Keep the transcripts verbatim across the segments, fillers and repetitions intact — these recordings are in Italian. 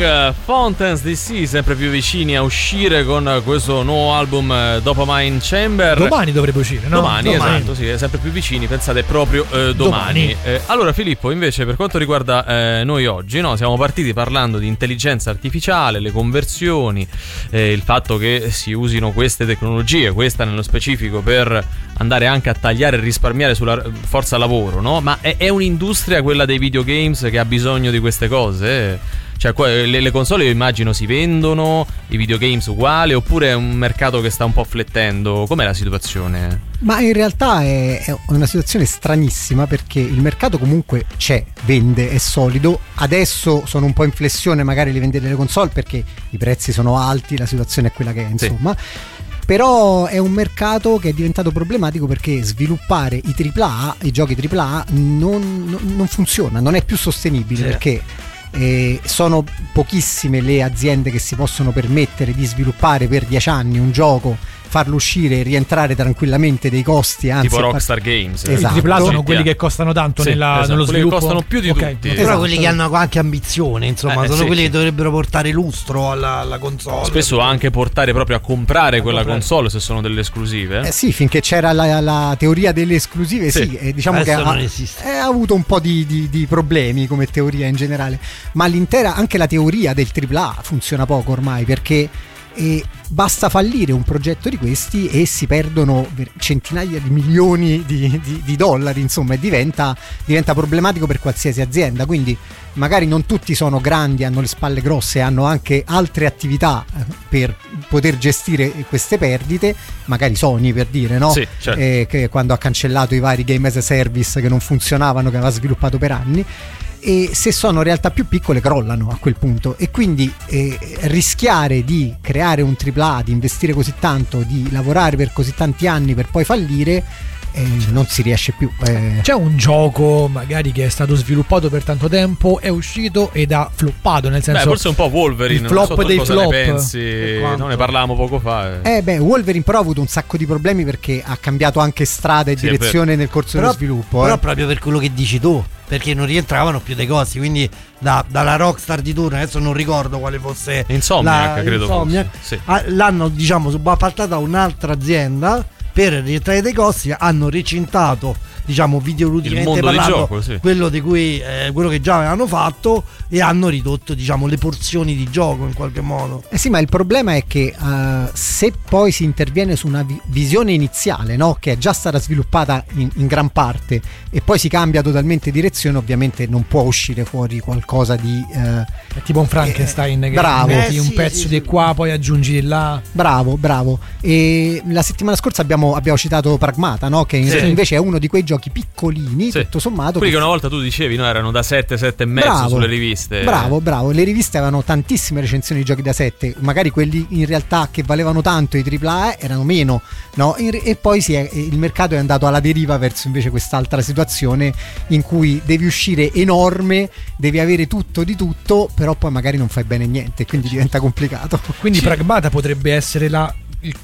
Young, Fountains D C, sempre più vicini a uscire con questo nuovo album Dopamine Chamber. Domani dovrebbe uscire, no? Domani, domani. esatto, sì, sempre più vicini, pensate proprio eh, domani. domani. Eh, allora Filippo, invece per quanto riguarda eh, noi oggi, no, siamo partiti parlando di intelligenza artificiale, le conversioni, eh, il fatto che si usino queste tecnologie, questa nello specifico, per andare anche a tagliare e risparmiare sulla forza lavoro, no? Ma è, è un'industria quella dei videogames che ha bisogno di queste cose? Cioè le, le console io immagino si vendono, i videogames uguali, oppure è un mercato che sta un po' flettendo? Com'è la situazione? Ma in realtà è, è una situazione stranissima, perché il mercato comunque c'è, vende, è solido. Adesso sono un po' in flessione magari le vendite delle console perché i prezzi sono alti, la situazione è quella che è, insomma. Sì. Però è un mercato che è diventato problematico perché sviluppare i tripla A, i giochi tripla A non, non, non funziona, non è più sostenibile, sì. Perché eh, sono pochissime le aziende che si possono permettere di sviluppare per dieci anni un gioco, farlo uscire e rientrare tranquillamente dei costi, anzi tipo Rockstar Games. Esatto. I tripla A sono quelli che costano tanto, sì, nella, esatto, nello sviluppo, che costano più di okay. tutti. Però esatto. quelli che hanno anche ambizione, insomma, eh, sono sì, quelli sì. che dovrebbero portare lustro alla, alla console. Spesso anche portare proprio a comprare a quella comprare. console se sono delle esclusive. Eh sì, finché c'era la, la teoria delle esclusive, sì, sì eh, diciamo Adesso che ha, ha avuto un po' di, di, di problemi come teoria in generale, ma l'intera, anche la teoria del tripla A funziona poco ormai, perché e basta fallire un progetto di questi e si perdono centinaia di milioni di, di, di dollari, insomma, e diventa, diventa problematico per qualsiasi azienda. Quindi magari non tutti sono grandi, hanno le spalle grosse, hanno anche altre attività per poter gestire queste perdite, magari Sony, per dire, no? Sì, certo. eh, che quando ha cancellato i vari game as a service che non funzionavano, che aveva sviluppato per anni. E se sono realtà più piccole crollano a quel punto, e quindi eh, rischiare di creare un tripla A, di investire così tanto, di lavorare per così tanti anni per poi fallire, eh, non si riesce più. eh. C'è un gioco magari che è stato sviluppato per tanto tempo, è uscito ed ha floppato, nel senso, beh, forse un po' Wolverine, il flop non so dei cosa flop, ne pensi, non ne parlavamo poco fa. Eh. eh beh, Wolverine però ha avuto un sacco di problemi perché ha cambiato anche strada e sì, direzione nel corso però, dello sviluppo. Però eh. proprio per quello che dici tu, perché non rientravano più dei costi, quindi da, dalla Rockstar di turno, adesso non ricordo quale fosse Insomniac, la, credo Insomniac, fosse, sì. L'hanno, diciamo, subappaltata a un'altra azienda per rientrare dei costi, hanno recintato, diciamo, videoludicamente parlando, gioco, sì. quello di cui eh, quello che già avevano fatto, e hanno ridotto, diciamo, le porzioni di gioco in qualche modo. Eh sì, ma il problema è che uh, se poi si interviene su una vi- visione iniziale, no, che è già stata sviluppata in, in gran parte, e poi si cambia totalmente direzione, ovviamente non può uscire fuori qualcosa di uh, è tipo un Frankenstein, eh, che bravo, metti eh, un sì, pezzo sì, di sì. qua, poi aggiungi di là. Bravo, bravo. E la settimana scorsa abbiamo abbiamo citato Pragmata, no? Che sì. invece è uno di quei giochi piccolini, sì. tutto sommato. Quelli che una volta tu dicevi, no, erano da sette, sette e mezzo bravo, sulle riviste. Bravo, bravo. Le riviste avevano tantissime recensioni di giochi da sette, magari quelli in realtà che valevano tanto, i tripla A, erano meno, no? E poi si è, il mercato è andato alla deriva verso invece quest'altra situazione in cui devi uscire enorme, devi avere tutto di tutto, però poi magari non fai bene niente, quindi diventa complicato. Quindi sì. Pragmata potrebbe essere la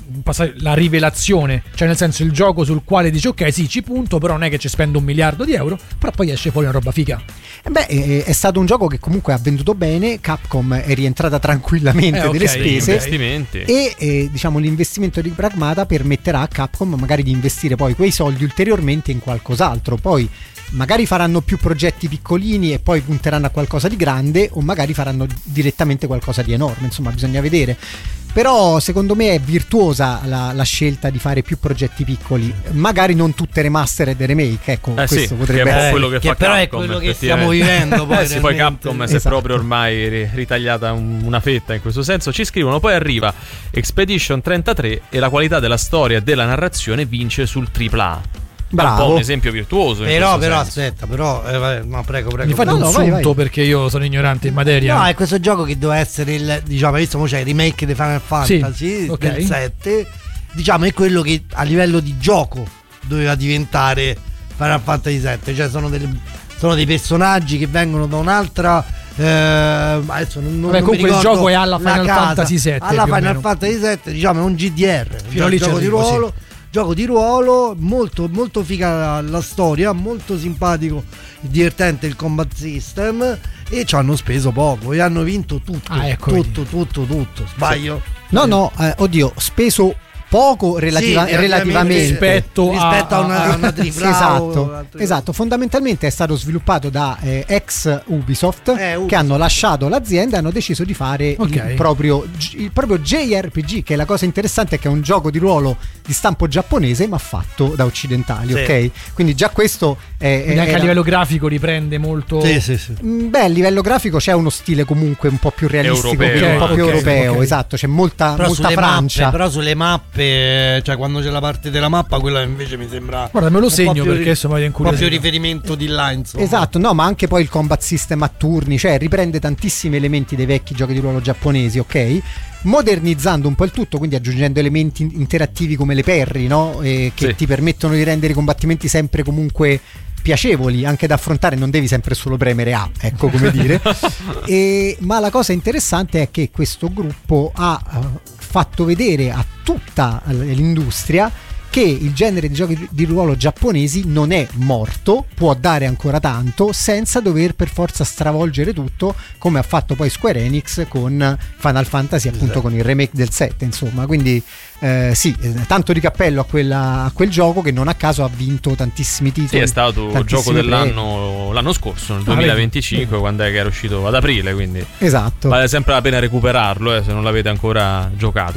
la rivelazione, cioè nel senso il gioco sul quale dici ok sì ci punto, però non è che ci spendo un miliardo di euro, però poi esce fuori una roba figa. E beh, è, è stato un gioco che comunque ha venduto bene, Capcom è rientrata tranquillamente eh, okay, delle spese, investimenti. e eh, diciamo l'investimento di Pragmata permetterà a Capcom magari di investire poi quei soldi ulteriormente in qualcos'altro, poi magari faranno più progetti piccolini e poi punteranno a qualcosa di grande, o magari faranno direttamente qualcosa di enorme, insomma bisogna vedere. Però secondo me è virtuosa la, la scelta di fare più progetti piccoli, magari non tutte remastered e remake, ecco, eh questo sì, potrebbe che è essere quello che, che fa però Capcom, è quello che stiamo vivendo poi, eh sì, poi Capcom si è esatto. proprio ormai ritagliata una fetta in questo senso. Ci scrivono: poi arriva Expedition trentatré e la qualità della storia e della narrazione vince sul tripla A. Bravo. Un po' un esempio virtuoso. Però, però senso. aspetta, però, eh, vabbè, no, prego, prego. Mi fate no, un no, sunto vai, vai. perché io sono ignorante in materia. No, è questo gioco che doveva essere il, diciamo, visto mo c'è il remake di Final Fantasy sì, okay. del sette, diciamo è quello che a livello di gioco doveva diventare Final Fantasy sette, cioè sono, delle, sono dei personaggi che vengono da un'altra eh, adesso non, non Vabbè, non mi comunque il gioco è alla Final casa, Fantasy sette, alla Final meno. Fantasy sette, diciamo è un G D R, fino un lì gioco di arrivo, ruolo sì. Gioco di ruolo, molto molto figa la, la storia, molto simpatico, divertente il combat system, e ci hanno speso poco e hanno vinto tutto, Ah, ecco, tutto, tutto, tutto. Sbaglio? No, no, eh, oddio, speso poco relativa- Sì, relativamente rispetto, rispetto a, a, una, a- una tripla esatto, esatto, fondamentalmente è stato sviluppato da eh, ex Ubisoft, Eh, Ubisoft. che hanno lasciato l'azienda e hanno deciso di fare Ok. il, proprio, il proprio J R P G, che la cosa interessante è che è un gioco di ruolo di stampo giapponese ma fatto da occidentali, Sì. ok? Quindi già questo è, quindi anche era- a livello grafico riprende molto. Sì, sì, sì. Mm, Beh, a livello grafico c'è uno stile comunque un po' più realistico, Europeo, un po' più ok, europeo, ok. esatto, c'è molta, Però molta sulle, Francia. mappe, però sulle mappe, cioè quando c'è la parte della mappa, quella invece mi sembra. Guarda, me lo un po' segno più perché ri- adesso mi avete un po' più incuriosito. riferimento di là, insomma. Esatto, no, ma anche poi il combat system a turni, cioè riprende tantissimi elementi dei vecchi giochi di ruolo giapponesi, ok? Modernizzando un po' il tutto, quindi aggiungendo elementi interattivi come le perri, no? E che Sì. ti permettono di rendere i combattimenti sempre comunque piacevoli anche da affrontare, non devi sempre solo premere A, ecco come dire. E, ma la cosa interessante è che questo gruppo ha eh, fatto vedere a tutta l'industria che il genere di giochi di ruolo giapponesi non è morto, può dare ancora tanto senza dover per forza stravolgere tutto, come ha fatto poi Square Enix con Final Fantasy, appunto, Esatto. con il remake del sette, insomma. Quindi eh, sì, eh, tanto di cappello a, quella, a quel gioco che non a caso ha vinto tantissimi titoli. Sì, è stato il tantissimi gioco premi. dell'anno l'anno scorso, nel Ah, duemilaventicinque, vedi. quando è che era uscito ad aprile, quindi Esatto. vale sempre la pena recuperarlo eh, se non l'avete ancora giocato.